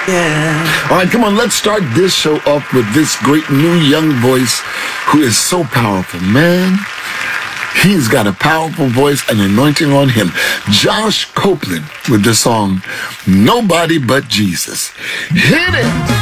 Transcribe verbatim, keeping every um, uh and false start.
Yeah. All right, come on, let's start this show off with this great new young voice who is so powerful. Man, he's got a powerful voice and anointing on him. Josh Copeland with the song, Nobody But Jesus. Hit it!